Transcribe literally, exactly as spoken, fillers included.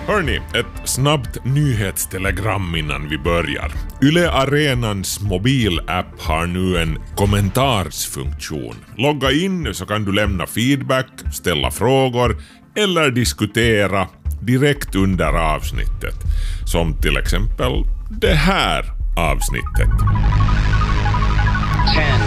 Hörni, ett snabbt nyhetstelegram innan vi börjar. Yle Arenans mobilapp har nu en kommentarsfunktion. Logga in så kan du lämna feedback, ställa frågor eller diskutera direkt under avsnittet. Som till exempel det här avsnittet. ten,